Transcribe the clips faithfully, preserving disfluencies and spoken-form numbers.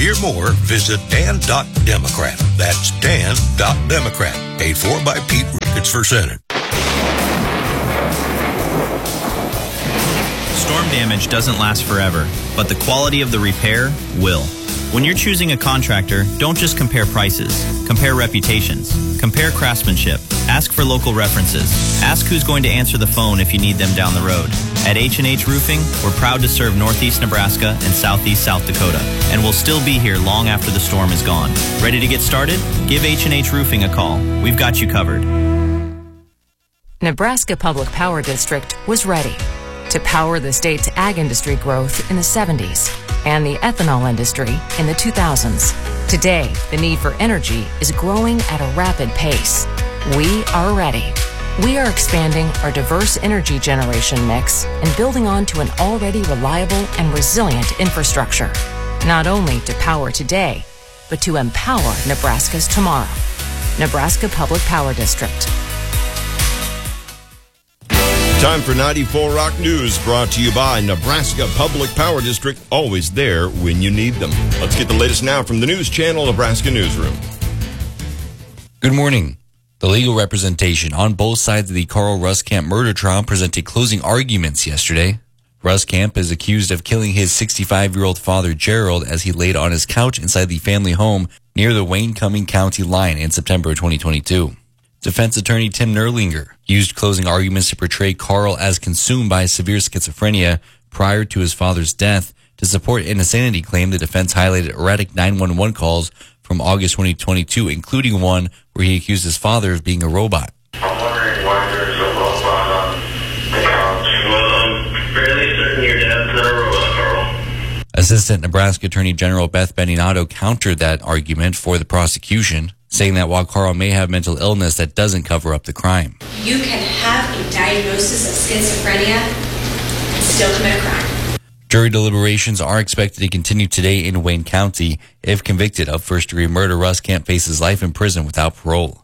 hear more, visit dan dot democrat. That's dan dot democrat. Paid for by Pete Ricketts for Senate. Storm damage doesn't last forever, but the quality of the repair will. When you're choosing a contractor, don't just compare prices. Compare reputations. Compare craftsmanship. Ask for local references. Ask who's going to answer the phone if you need them down the road. At H and H Roofing, we're proud to serve Northeast Nebraska and Southeast South Dakota, and we'll still be here long after the storm is gone. Ready to get started? Give H and H Roofing a call. We've got you covered. Nebraska Public Power District was ready to power the state's ag industry growth in the seventies and the ethanol industry in the two thousands. Today, the need for energy is growing at a rapid pace. We are ready. We are expanding our diverse energy generation mix and building on to an already reliable and resilient infrastructure, not only to power today, but to empower Nebraska's tomorrow. Nebraska Public Power District. Time for ninety-four Rock News, brought to you by Nebraska Public Power District, always there when you need them. Let's get the latest now from the News Channel Nebraska Newsroom. Good morning. The legal representation on both sides of the Carl Ruskamp murder trial presented closing arguments yesterday. Ruskamp is accused of killing his sixty-five-year-old father, Gerald, as he laid on his couch inside the family home near the Wayne-Cumming County line in September twenty twenty-two. Defense attorney Tim Nerlinger used closing arguments to portray Carl as consumed by severe schizophrenia prior to his father's death. To support an insanity claim, the defense highlighted erratic nine one one calls from August twenty twenty-two, including one where he accused his father of being a robot. I'm wondering why there's a robot on the couch. Well, I'm fairly certain your dad's not a robot, Carl. Assistant Nebraska Attorney General Beth Beninato countered that argument for the prosecution, saying that while Carl may have mental illness, that doesn't cover up the crime. You can have a diagnosis of schizophrenia and still commit a crime. Jury deliberations are expected to continue today in Wayne County. If convicted of first-degree murder, Ruskamp faces life in prison without parole.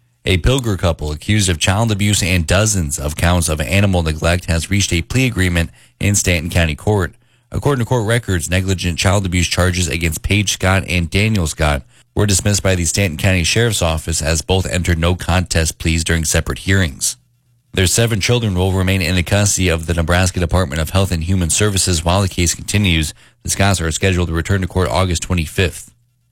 A Pilger couple accused of child abuse and dozens of counts of animal neglect has reached a plea agreement in Stanton County Court. According to court records, negligent child abuse charges against Paige Scott and Daniel Scott were dismissed by the Stanton County Sheriff's Office as both entered no contest pleas during separate hearings. Their seven children will remain in the custody of the Nebraska Department of Health and Human Services while the case continues. The Scotts are scheduled to return to court August twenty-fifth.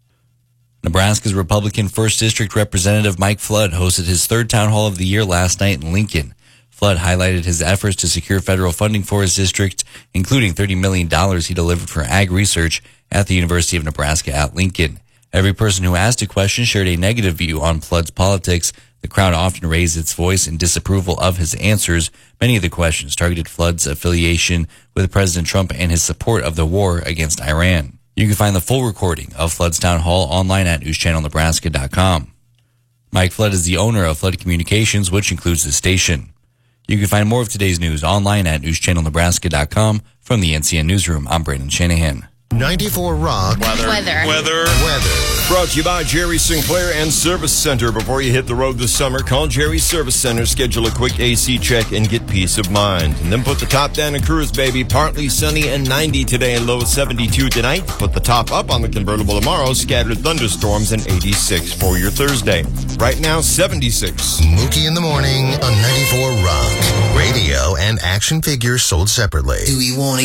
Nebraska's Republican first District Representative Mike Flood hosted his third town hall of the year last night in Lincoln. Flood highlighted his efforts to secure federal funding for his district, including thirty million dollars he delivered for ag research at the University of Nebraska at Lincoln. Every person who asked a question shared a negative view on Flood's politics. The crowd often raised its voice in disapproval of his answers. Many of the questions targeted Flood's affiliation with President Trump and his support of the war against Iran. You can find the full recording of Flood's town hall online at news channel nebraska dot com. Mike Flood is the owner of Flood Communications, which includes the station. You can find more of today's news online at news channel nebraska dot com. From the N C N Newsroom, I'm Brandon Shanahan. ninety-four Rock. Weather. Weather. Weather. Brought to you by Jerry Sinclair and Service Center. Before you hit the road this summer, call Jerry Service Center, schedule a quick A C check, and get peace of mind. And then put the top down and cruise, baby. Partly sunny and ninety today, low seventy-two tonight. Put the top up on the convertible tomorrow. Scattered thunderstorms and eighty-six for your Thursday. Right now, seventy-six. Mookie in the morning on ninety-four Rock. Radio and action figures sold separately. Do we want to